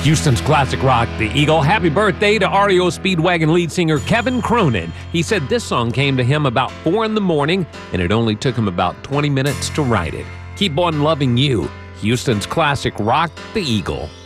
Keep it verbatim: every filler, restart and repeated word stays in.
Houston's classic rock, The Eagle. Happy birthday to R E O Speedwagon lead singer Kevin Cronin. He said this song came to him about four in the morning, and it only took him about twenty minutes to write it. Keep on loving you. Houston's classic rock, The Eagle.